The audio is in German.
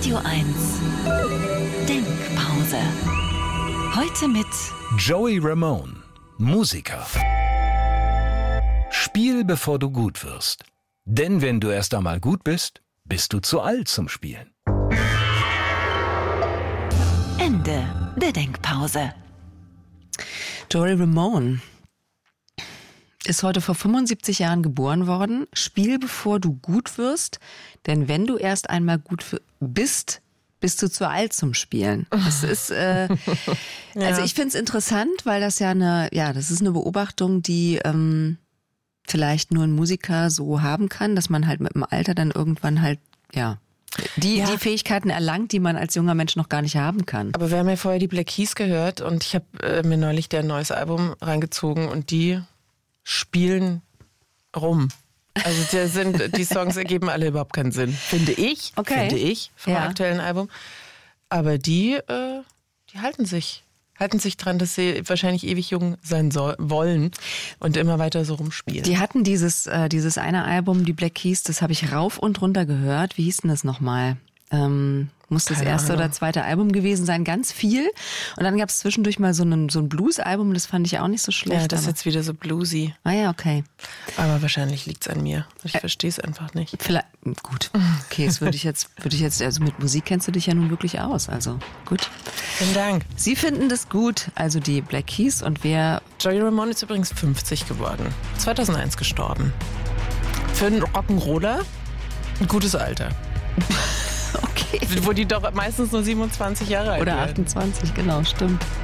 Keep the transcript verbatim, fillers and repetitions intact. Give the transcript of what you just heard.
Radio eins Denkpause. Heute mit Joey Ramone, Musiker. Spiel, bevor du gut wirst. Denn wenn du erst einmal gut bist, bist du zu alt zum Spielen. Ende der Denkpause. Joey Ramone ist heute vor fünfundsiebzig Jahren geboren worden. Spiel, bevor du gut wirst, denn wenn du erst einmal gut bist, bist du zu alt zum Spielen. Das ist, äh, ja. Also ich finde es interessant, weil das ja eine, ja, das ist eine Beobachtung, die ähm, vielleicht nur ein Musiker so haben kann, dass man halt mit dem Alter dann irgendwann halt, ja, die, ja. die Fähigkeiten erlangt, die man als junger Mensch noch gar nicht haben kann. Aber wir haben ja vorher die Black Keys gehört und ich habe äh, mir neulich deren neues Album reingezogen und die spielen rum. Also die, sind, die Songs ergeben alle überhaupt keinen Sinn, finde ich, okay. finde ich, vom ja. aktuellen Album. Aber die, äh, die halten sich, halten sich dran, dass sie wahrscheinlich ewig jung sein soll, wollen und immer weiter so rumspielen. Die hatten dieses, äh, dieses eine Album, die Black Keys, das habe ich rauf und runter gehört. Wie hieß denn das nochmal? Ähm, muss das Keine erste Ahnung. oder zweite Album gewesen sein, ganz viel. Und dann gab es zwischendurch mal so ein, so ein Blues-Album, das fand ich auch nicht so schlecht. Ja, das ist aber jetzt wieder so bluesy. Ah ja, okay. Aber wahrscheinlich liegt es an mir. Ich verstehe es einfach nicht. Vielleicht, gut. Okay, das würde ich jetzt, würde ich jetzt, also mit Musik kennst du dich ja nun wirklich aus, also gut. Vielen Dank. Sie finden das gut, also die Black Keys, und wer... Joey Ramone ist übrigens fünfzig geworden. zweitausendeins gestorben. Für einen Rock'n'Roller ein gutes Alter. Okay. Wo die doch meistens nur siebenundzwanzig Jahre alt Oder werden. achtundzwanzig, genau, stimmt.